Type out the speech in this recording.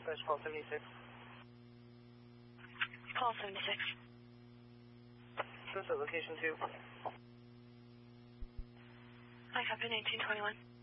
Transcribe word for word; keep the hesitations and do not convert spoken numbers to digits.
dispatch call seventy-six. Call seventy-six. What's at location two? I copy nineteen twenty-one.